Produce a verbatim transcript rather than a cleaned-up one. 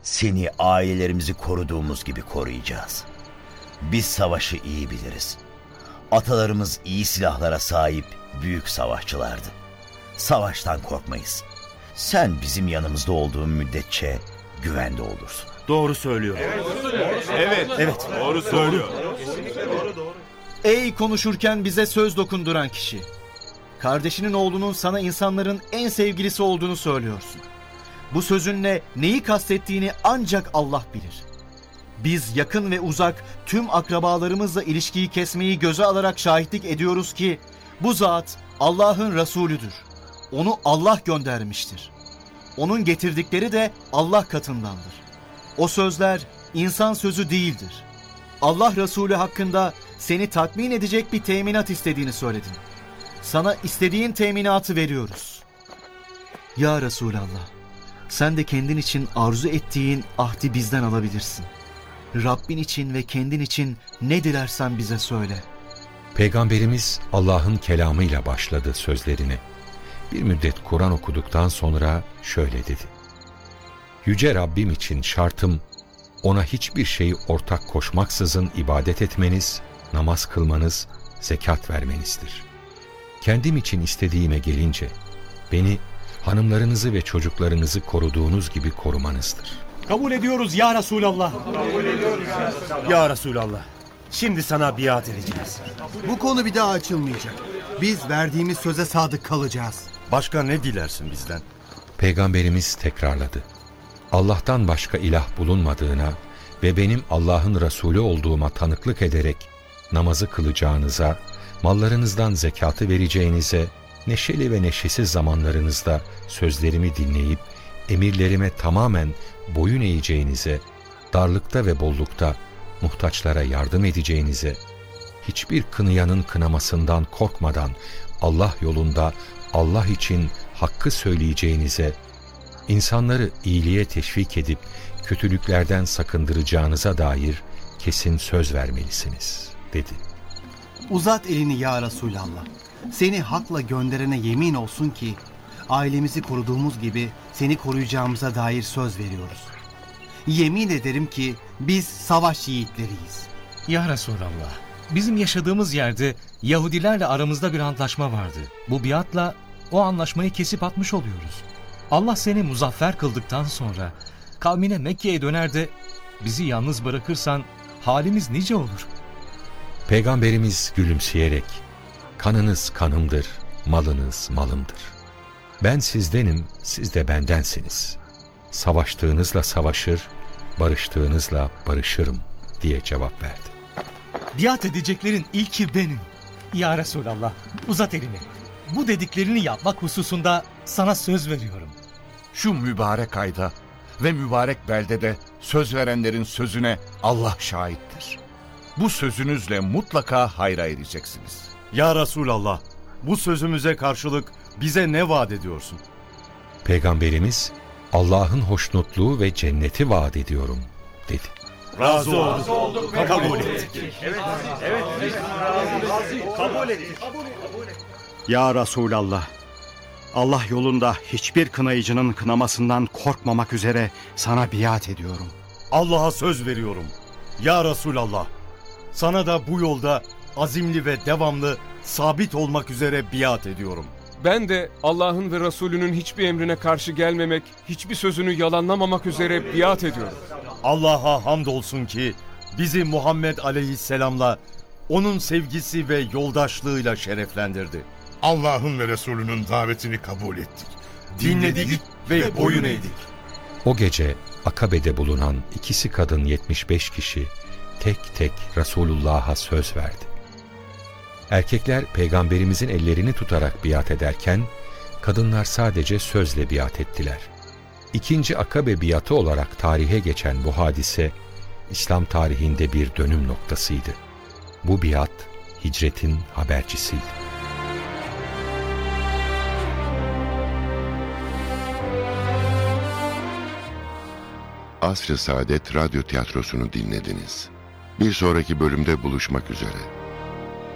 seni, ailelerimizi koruduğumuz gibi koruyacağız. Biz savaşı iyi biliriz. Atalarımız iyi silahlara sahip büyük savaşçılardı. Savaştan korkmayız. Sen bizim yanımızda olduğun müddetçe güvende olursun. Doğru söylüyor. Evet, evet, evet. Doğru söylüyor. Ey konuşurken bize söz dokunduran kişi. Kardeşinin oğlunun sana insanların en sevgilisi olduğunu söylüyorsun. Bu sözünle neyi kastettiğini ancak Allah bilir. Biz yakın ve uzak tüm akrabalarımızla ilişkiyi kesmeyi göze alarak şahitlik ediyoruz ki bu zat Allah'ın Resulüdür. Onu Allah göndermiştir. Onun getirdikleri de Allah katındandır. O sözler insan sözü değildir. Allah Resulü hakkında seni tatmin edecek bir teminat istediğini söyledin. Sana istediğin teminatı veriyoruz. Ya Resulallah, sen de kendin için arzu ettiğin ahdi bizden alabilirsin. Rabbin için ve kendin için ne dilersen bize söyle. Peygamberimiz Allah'ın kelamıyla başladı sözlerine. Bir müddet Kur'an okuduktan sonra şöyle dedi. Yüce Rabbim için şartım, ona hiçbir şeyi ortak koşmaksızın ibadet etmeniz, namaz kılmanız, zekat vermenizdir. Kendim için istediğime gelince, beni, hanımlarınızı ve çocuklarınızı koruduğunuz gibi korumanızdır. Kabul ediyoruz ya Resulallah. Kabul ediyoruz ya. Ya Resulallah, şimdi sana biat edeceğiz. Bu konu bir daha açılmayacak. Biz verdiğimiz söze sadık kalacağız. Başka ne dilersin bizden? Peygamberimiz tekrarladı. Allah'tan başka ilah bulunmadığına ve benim Allah'ın Resulü olduğuma tanıklık ederek namazı kılacağınıza, mallarınızdan zekatı vereceğinize, neşeli ve neşesiz zamanlarınızda sözlerimi dinleyip emirlerime tamamen boyun eğeceğinize, darlıkta ve bollukta muhtaçlara yardım edeceğinize, hiçbir kınayanın kınamasından korkmadan Allah yolunda Allah için hakkı söyleyeceğinize, insanları iyiliğe teşvik edip kötülüklerden sakındıracağınıza dair kesin söz vermelisiniz, dedi. Uzat elini ya Resulallah. Seni hakla gönderene yemin olsun ki ailemizi koruduğumuz gibi seni koruyacağımıza dair söz veriyoruz. Yemin ederim ki biz savaş yiğitleriyiz. Ya Resulallah, bizim yaşadığımız yerde Yahudilerle aramızda bir antlaşma vardı. Bu biatla o anlaşmayı kesip atmış oluyoruz. Allah seni muzaffer kıldıktan sonra kavmine Mekke'ye döner de bizi yalnız bırakırsan halimiz nice olur. Peygamberimiz gülümseyerek, kanınız kanımdır, malınız malımdır. Ben sizdenim, siz de bendensiniz. Savaştığınızla savaşır, barıştığınızla barışırım diye cevap verdi. Biat edeceklerin ilki benim. Ya Resulallah, uzat elini. Bu dediklerini yapmak hususunda sana söz veriyorum. Şu mübarek ayda ve mübarek beldede söz verenlerin sözüne Allah şahittir. Bu sözünüzle mutlaka hayra ereceksiniz. Ya Resulallah, bu sözümüze karşılık bize ne vaat ediyorsun? Peygamberimiz, Allah'ın hoşnutluğu ve cenneti vaat ediyorum, dedi. Razı olduk. Razı olduk. Kabul ettik. Evet, evet, evet. Kabul ettik. Ya Resulallah, Allah yolunda hiçbir kınayıcının kınamasından korkmamak üzere sana biat ediyorum. Allah'a söz veriyorum. Ya Resulallah, sana da bu yolda azimli ve devamlı sabit olmak üzere biat ediyorum. Ben de Allah'ın ve Resulünün hiçbir emrine karşı gelmemek, hiçbir sözünü yalanlamamak üzere biat ediyorum. Allah'a hamdolsun ki bizi Muhammed Aleyhisselam'la onun sevgisi ve yoldaşlığıyla şereflendirdi. Allah'ın ve Resulünün davetini kabul ettik. Dinledik, Dinledik ve, ve boyun eğdik. O gece Akabe'de bulunan ikisi kadın yetmiş beş kişi tek tek Resulullah'a söz verdi. Erkekler Peygamberimizin ellerini tutarak biat ederken, kadınlar sadece sözle biat ettiler. İkinci Akabe biatı olarak tarihe geçen bu hadise, İslam tarihinde bir dönüm noktasıydı. Bu biat, hicretin habercisiydi. Asr-ı Saadet Radyo Tiyatrosu'nu dinlediniz. Bir sonraki bölümde buluşmak üzere.